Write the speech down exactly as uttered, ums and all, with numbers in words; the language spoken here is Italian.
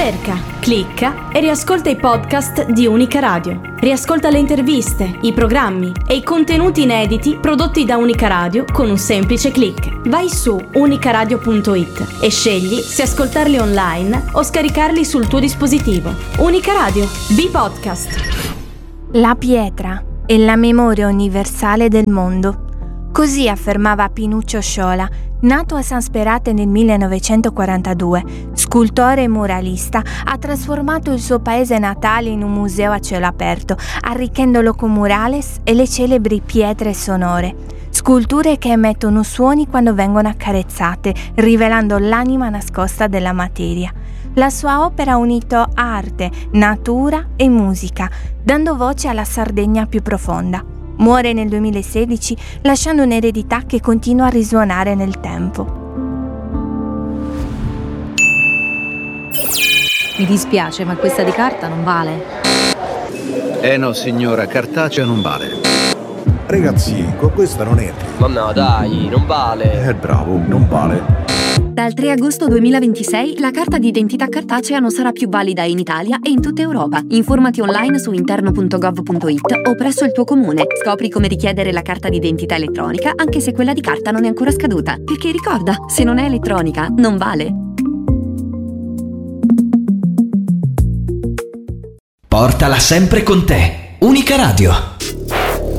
Cerca, clicca e riascolta i podcast di Unica Radio. Riascolta le interviste, i programmi e i contenuti inediti prodotti da Unica Radio con un semplice click. Vai su unicaradio punto it e scegli se ascoltarli online o scaricarli sul tuo dispositivo. Unica Radio, B-Podcast. La pietra è la memoria universale del mondo. Così affermava Pinuccio Sciola, nato a San Sperate nel millenovecentoquarantadue, scultore e muralista, ha trasformato il suo paese natale in un museo a cielo aperto, arricchendolo con murales e le celebri pietre sonore, sculture che emettono suoni quando vengono accarezzate, rivelando l'anima nascosta della materia. La sua opera ha unito arte, natura e musica, dando voce alla Sardegna più profonda. Muore nel duemilasedici lasciando un'eredità che continua a risuonare nel tempo. Mi dispiace, ma questa di carta non vale. Eh no, signora, cartacea non vale. Ragazzi, con questa non entri. Ma no, dai, non vale. Eh, bravo, non vale. Dal tre agosto duemilaventisei la carta d'identità cartacea non sarà più valida in Italia e in tutta Europa. Informati online su interno punto gov punto it o presso il tuo comune. Scopri come richiedere la carta d'identità elettronica anche se quella di carta non è ancora scaduta. Perché ricorda, se non è elettronica, non vale. Portala sempre con te. Unica Radio.